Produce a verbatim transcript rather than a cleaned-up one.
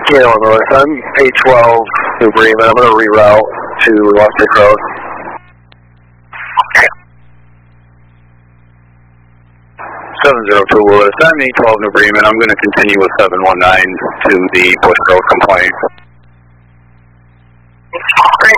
Kilo North, I'm eight twelve New Bremen. I'm going to reroute to Lost Lake Road. Okay. seven zero two Lewis, I'm eight twelve New Bremen. I'm going to continue with seven one nine to the Bush Road complaint. Great.